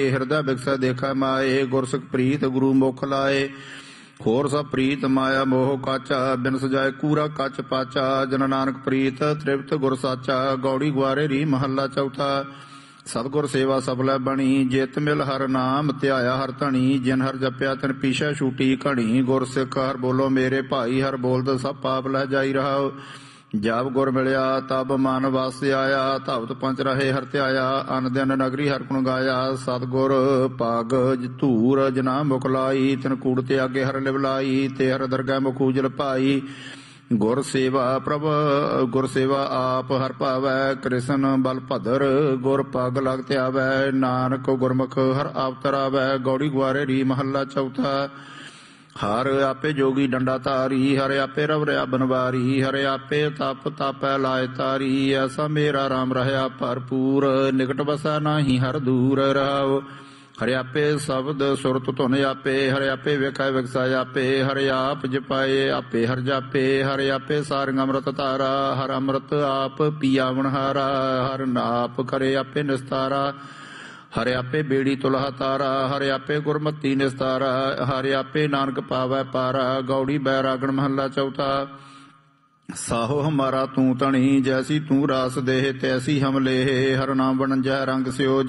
ਹਿਰਦੈ ਬਿਕਸੈ ਦੇਖੈ ਮਾਏ। ਗੁਰਸਿੱਖ ਪ੍ਰੀਤ ਗੁਰੂ ਮੁਖ ਲਾਏ। ਹੋਰ ਸਭ ਪ੍ਰੀਤ ਮਾਇਆ ਮੋਹ ਕਾਚਾ। ਬਿਨ ਸਜਾਏ ਕੂਰਾ ਕੱਚ ਪਾਚਾ। ਜਨ ਨਾਨਕ ਪ੍ਰੀਤ ਤ੍ਰਿਪਤ ਗੁਰ ਸਾਚਾ। ਗੌੜੀ ਗੁਆਰੇ ਰੀ ਮਹੱਲਾ ਚੌਥਾ। ਸਤਿਗੁਰ ਸੇਵਾ ਸਫਲੈ ਬਣੀ। ਜਿਤ ਮਿਲ ਹਰ ਨਾਮ ਧਿਆਇਆ ਹਰ ਧਣੀ। ਜਿਨ ਹਰ ਜਪਿਆ ਤਿਨ ਪੀਛੈ ਛੂਟੀ ਘਣੀ। ਗੁਰ ਸਿੱਖ ਹਰ ਬੋਲੋ ਮੇਰੇ ਭਾਈ। ਹਰ ਬੋਲਦ ਸਭ ਪਾਪ ਲੈ ਜਾਈ ਰਹਾਉ। ਜਬ ਗੁਰ ਮਿਲਿਆ ਤਬ ਮਨ ਵਸ ਆਇਆ। ਧਵਤ ਪੰਚ ਰਹੇ ਹਰ ਧਿਆਇਆ। ਅਨ ਦਿਨ ਨਗਰੀ ਹਰ ਗੁਣ ਗਾਇਆ। ਸਤਿਗੁਰ ਪਗ ਧੂਰ ਜਨਾ ਮੁਖ ਲਾਈ। ਤਿਨ ਕੂੜ ਤਿਆਗੇ ਹਰ ਲਿਵਲਾਈ। ਤੇ ਹਰ ਦਰਗਹਿ ਮੁਖ ਉਜਲ ਭਾਈ। ਗੁਰ ਸੇਵਾ ਆਪ ਹਰ ਭਾਵੈ। ਕ੍ਰਿਸ਼ਨ ਬਲ ਭਦਰ ਗੁਰ ਪਗ ਲਗ ਧਿਆਵੈ। ਨਾਨਕ ਗੁਰਮੁਖ ਹਰ ਆਪ ਤਰਾਵੈ। ਗੌੜੀ ਗੁਆਰੇ ਰੀ ਮਹੱਲਾ ਚੌਥਾ। ਹਰ ਆਪੇ ਜੋਗੀ ਡੰਡਾ ਧਾਰੀ। ਹਰ ਆਪੇ ਰਵਰਿਆ ਬਨਵਾਰੀ। ਹਰ ਆਪੇ ਤਪ ਤਾਪੈ ਲਾਇ ਤਾਰੀ। ਐਸਾ ਮੇਰਾ ਰਾਮ ਰਹਿਆ ਭਰਪੂਰ। ਨਿਕਟ ਵਸੈ ਨਾਹੀ ਹਰ ਦੂਰ ਰਹਾਉ। ਹਰਿ ਆਪੇ ਸ਼ਬਦ ਸੁਰਤ ਧੁਨ ਆਪੇ। ਹਰਿ ਆਪੇ ਵੇਖੈ ਵਿਗਸੈ ਆਪੇ। ਹਰਿ ਆਪ ਜਪਾਏ ਆਪੇ ਹਰਿ ਜਾਪੇ। ਹਰਿ ਆਪੇ ਸਾਰੰਗ ਅੰਮ੍ਰਿਤ ਧਾਰਾ। ਹਰਿ ਅੰਮ੍ਰਿਤ ਆਪ ਪੀਆਵਣ ਹਾਰਾ। ਹਰਿ ਨਾਪ ਕਰੇ ਆਪੇ ਨਿਸਤਾਰਾ। ਹਰਿ ਆਪੇ ਬੇੜੀ ਤੁਲਹਾ ਤਾਰਾ। ਹਰਿ ਆਪੇ ਗੁਰਮਤੀ ਨਿਸਤਾਰਾ। ਹਰਿ ਆਪੇ ਨਾਨਕ ਪਾਵੈ ਪਾਰਾ। ਗੌੜੀ ਬੈਰਾਗਣ ਮਹੱਲਾ ਚੌਥਾ। ਸਾਹੋ ਹਮਾਰਾ ਤੂੰ ਧਣੀ। ਜੈਸੀ ਤੂੰ ਰਾਸ ਦੇਹ ਤੈਸੀ ਹਮ ਲੇਹ। ਹਰ ਨਾਮ ਵਣਜੈ ਰੰਗ ਸਿਓ